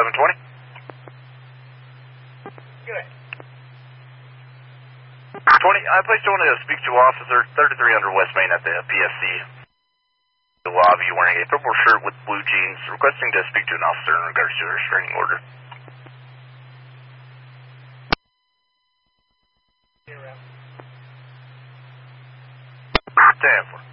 720. Good. 20, I placed you on to speak to Officer 3300 West Main at the PSC. The lobby wearing a purple shirt with blue jeans, requesting to speak to an officer in regards to a restraining order. Stand for.